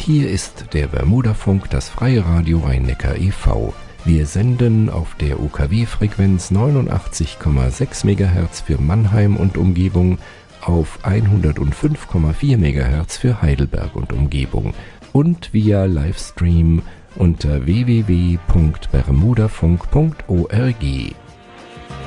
Hier ist der Bermudafunk, das freie Radio Rhein-Neckar e.V. Wir senden auf der UKW-Frequenz 89,6 MHz für Mannheim und Umgebung, auf 105,4 MHz für Heidelberg und Umgebung und via Livestream unter www.bermudafunk.org.